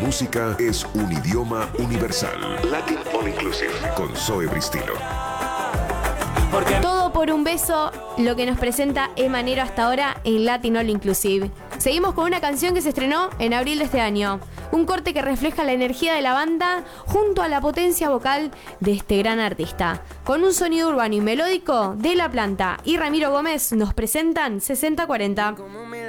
música es un idioma universal. Latin All Inclusive con Zoe Bristilo. Todo por un beso, lo que nos presenta Emanero hasta ahora en Latin All Inclusive. Seguimos con una canción que se estrenó en abril de este año. Un corte que refleja la energía de la banda junto a la potencia vocal de este gran artista. Con un sonido urbano y melódico, De La Planta y Ramiro Gómez nos presentan 6040.